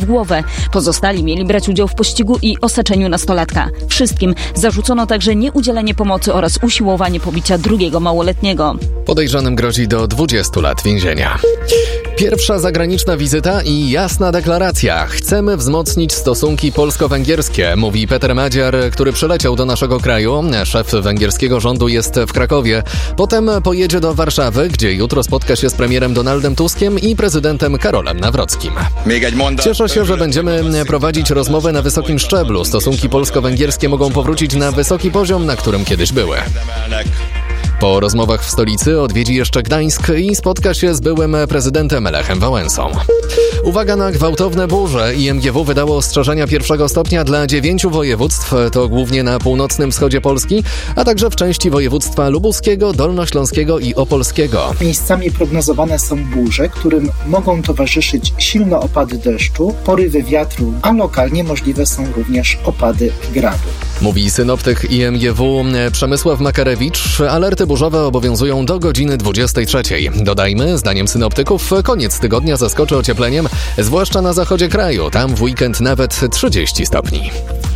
w głowę. Pozostali mieli brać udział w pościgu i osaczeniu nastolatka. Wszystkim zarzucono także nieudzielenie pomocy oraz usiłowanie pobicia drugiego małoletniego. Podejrzanym grozi do 20 lat więzienia. Pierwsza zagraniczna wizyta i jasna deklaracja. Chcemy wzmocnić stosunki polsko-węgierskie, mówi Peter Madziar, który przyleciał do naszego kraju. Szef węgierskiego rządu jest w Krakowie. Potem pojedzie do Warszawy, gdzie jutro spotka się z premierem Donaldem Tuskiem i prezydentem Karolem Nawrockim. Cieszę się, że będziemy prowadzić rozmowę na wysokim szczeblu. Stosunki polsko-węgierskie mogą powrócić na wysoki poziom, na którym kiedyś były. Po rozmowach w stolicy odwiedzi jeszcze Gdańsk i spotka się z byłym prezydentem Lechem Wałęsą. Uwaga na gwałtowne burze. IMGW wydało ostrzeżenia 1 stopnia dla 9 województw, to głównie na północnym wschodzie Polski, a także w części województwa lubuskiego, dolnośląskiego i opolskiego. Miejscami prognozowane są burze, którym mogą towarzyszyć silne opady deszczu, porywy wiatru, a lokalnie możliwe są również opady gradu. Mówi synoptyk IMGW Przemysław Makarewicz. Alerty burzowe obowiązują do godziny 23. Dodajmy, zdaniem synoptyków, koniec tygodnia zaskoczy ociepleniem, zwłaszcza na zachodzie kraju. Tam w weekend nawet 30 stopni.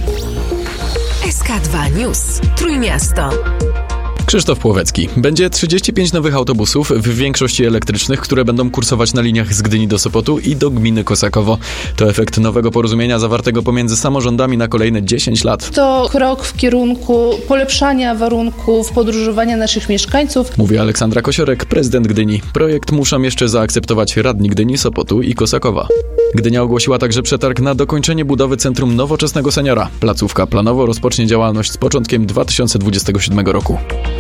SK2 News. Trójmiasto. Krzysztof Płowecki. Będzie 35 nowych autobusów, w większości elektrycznych, które będą kursować na liniach z Gdyni do Sopotu i do gminy Kosakowo. To efekt nowego porozumienia zawartego pomiędzy samorządami na kolejne 10 lat. To krok w kierunku polepszania warunków podróżowania naszych mieszkańców. Mówi Aleksandra Kosiorek, prezydent Gdyni. Projekt muszą jeszcze zaakceptować radni Gdyni, Sopotu i Kosakowa. Gdynia ogłosiła także przetarg na dokończenie budowy Centrum Nowoczesnego Seniora. Placówka planowo rozpocznie działalność z początkiem 2027 roku.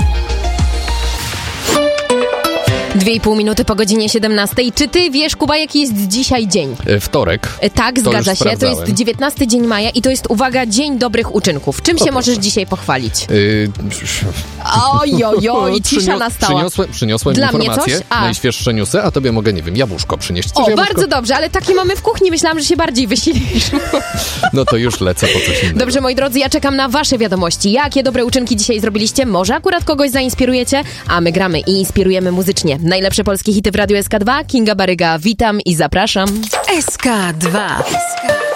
2,5 minuty po godzinie 17. Czy ty wiesz, Kuba, jaki jest dzisiaj dzień? Wtorek. Tak, zgadza się. To jest 19 dzień maja i to jest, uwaga, Dzień Dobrych Uczynków. Czym się możesz dzisiaj pochwalić? Ojojoj, cisza nastała. Przyniosłem dla informacje, mnie coś? najświeższe newsy, a tobie mogę, nie wiem, jabłuszko przynieść. O, jabłuszko? Bardzo dobrze, ale takie mamy w kuchni. Myślałam, że się bardziej wysilisz. No to już lecę po coś innego. Dobrze, moi drodzy, ja czekam na wasze wiadomości. Jakie dobre uczynki dzisiaj zrobiliście? Może akurat kogoś zainspirujecie? A my gramy i inspirujemy muzycznie. Najlepsze polskie hity w Radiu SK2. Kinga Baryga, witam i zapraszam. SK2.